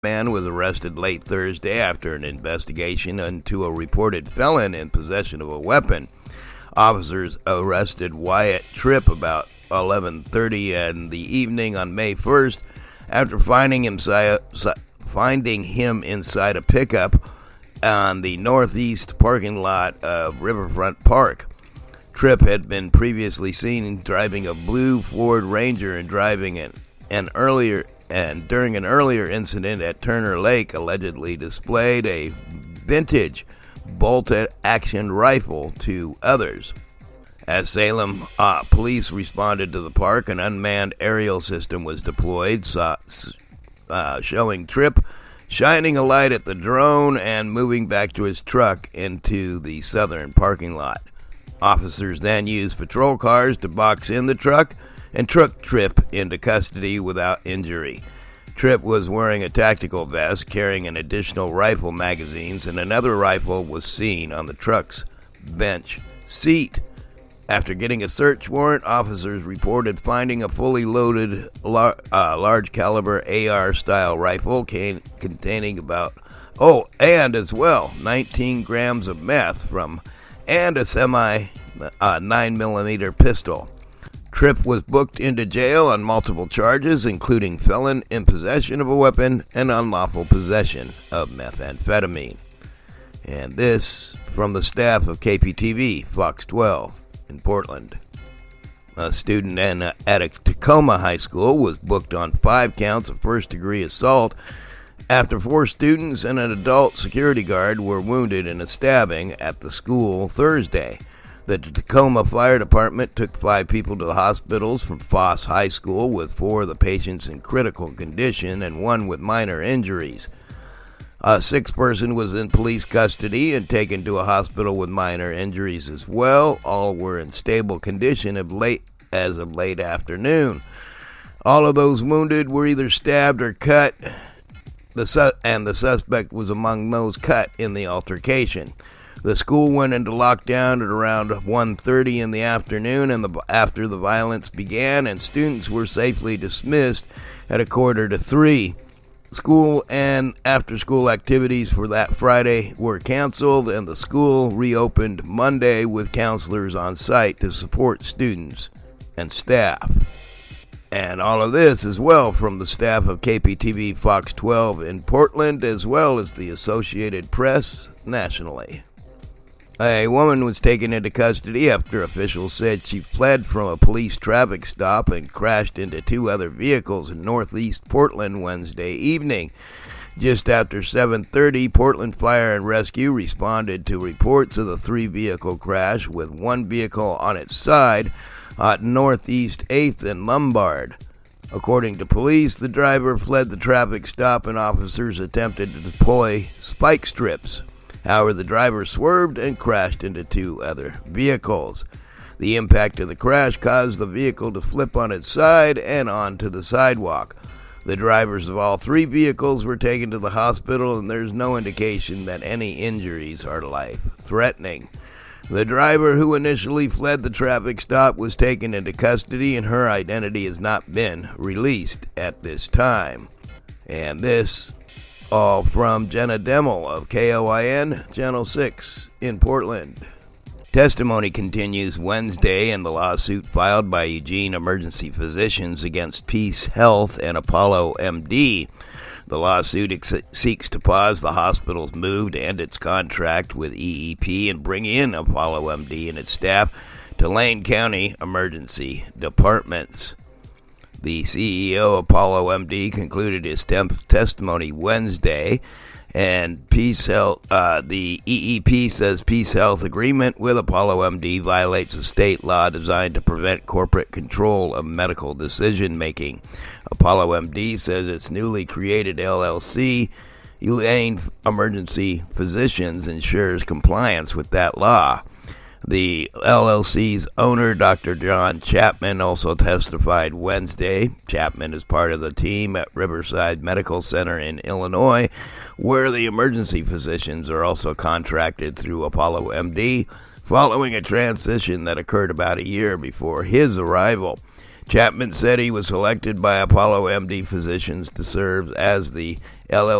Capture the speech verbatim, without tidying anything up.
man was arrested late Thursday after an investigation into a reported felon in possession of a weapon. Officers arrested Wyatt Tripp about eleven thirty in the evening on May first after finding him, finding him inside a pickup on the northeast parking lot of Riverfront Park. Tripp had been previously seen driving a blue Ford Ranger and driving an, an earlier and during an earlier incident at Turner Lake allegedly displayed a vintage bolt-action rifle to others. As Salem uh, police responded to the park, an unmanned aerial system was deployed, saw, uh, showing Tripp shining a light at the drone and moving back to his truck into the southern parking lot. Officers then used patrol cars to box in the truck and took Tripp into custody without injury. Tripp was wearing a tactical vest, carrying an additional rifle magazines, and another rifle was seen on the truck's bench seat. After getting a search warrant, officers reported finding a fully loaded lar- uh, large-caliber A R-style rifle can- containing about, oh, and as well, nineteen grams of meth from, and a semi uh, nine millimeter pistol. Tripp was booked into jail on multiple charges, including felon in possession of a weapon and unlawful possession of methamphetamine. And this from the staff of K P T V, Fox twelve in Portland. A student at a Tacoma high school was booked on five counts of first-degree assault after four students and an adult security guard were wounded in a stabbing at the school Thursday. The Tacoma Fire Department took five people to the hospitals from Foss High School, with four of the patients in critical condition and one with minor injuries. A sixth person was in police custody and taken to a hospital with minor injuries as well. All were in stable condition of late, as of late afternoon. All of those wounded were either stabbed or cut, the su- and the suspect was among those cut in the altercation. The school went into lockdown at around one thirty in the afternoon and the, after the violence began, and students were safely dismissed at a quarter to three. School and after-school activities for that Friday were canceled, and the school reopened Monday with counselors on site to support students and staff. And all of this as well from the staff of K P T V Fox twelve in Portland, as well as the Associated Press nationally. A woman was taken into custody after officials said she fled from a police traffic stop and crashed into two other vehicles in northeast Portland Wednesday evening. Just after seven thirty, Portland Fire and Rescue responded to reports of the three-vehicle crash, with one vehicle on its side at northeast eighth and Lombard. According to police, the driver fled the traffic stop and officers attempted to deploy spike strips. However, the driver swerved and crashed into two other vehicles. The impact of the crash caused the vehicle to flip on its side and onto the sidewalk. The drivers of all three vehicles were taken to the hospital, and there's no indication that any injuries are life-threatening. The driver, who initially fled the traffic stop, was taken into custody, and her identity has not been released at this time. And this all from Jenna Demmel of K O I N, Channel six in Portland. Testimony continues Wednesday in the lawsuit filed by Eugene Emergency Physicians against Peace Health and Apollo M D. The lawsuit ex- seeks to pause the hospital's move to end its contract with E E P and bring in Apollo M D and its staff to Lane County emergency departments. The C E O of Apollo M D concluded his temp- testimony Wednesday, and Peace Health, uh, the E E P says Peace Health agreement with Apollo M D violates a state law designed to prevent corporate control of medical decision-making. Apollo M D says its newly created L L C, Lane Emergency Physicians, ensures compliance with that law. The L L C's owner, Doctor John Chapman, also testified Wednesday. Chapman is part of the team at Riverside Medical Center in Illinois, where the emergency physicians are also contracted through Apollo M D, following a transition that occurred about a year before his arrival. Chapman said he was selected by Apollo M D physicians to serve as the L